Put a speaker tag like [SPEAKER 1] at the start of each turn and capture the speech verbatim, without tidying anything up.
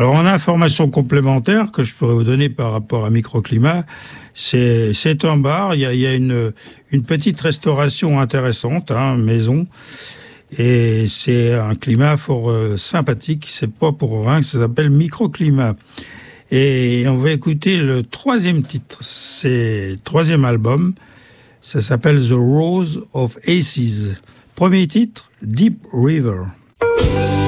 [SPEAKER 1] Alors, en information complémentaire que je pourrais vous donner par rapport à Microclimat, c'est, c'est un bar, il y a, il y a une, une petite restauration intéressante, hein, maison, et c'est un climat fort euh, sympathique, c'est pas pour rien que ça s'appelle Microclimat. Et on va écouter le troisième titre, c'est le troisième album, ça s'appelle The Rose of Aces. Premier titre, Deep River.